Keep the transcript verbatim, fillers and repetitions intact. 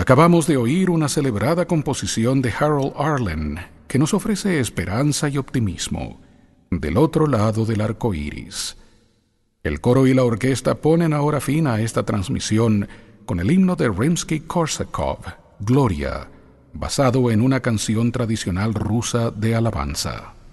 Acabamos de oír una celebrada composición de Harold Arlen que nos ofrece esperanza y optimismo del otro lado del arco iris. El coro y la orquesta ponen ahora fin a esta transmisión con el himno de Rimsky-Korsakov, Gloria, basado en una canción tradicional rusa de alabanza.